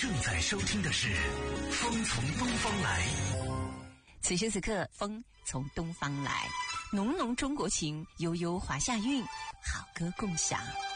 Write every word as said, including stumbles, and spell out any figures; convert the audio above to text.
正在收听的是《风从东方来》。 此时此刻，风从东方来，浓浓中国情，悠悠华夏韵，好歌共享。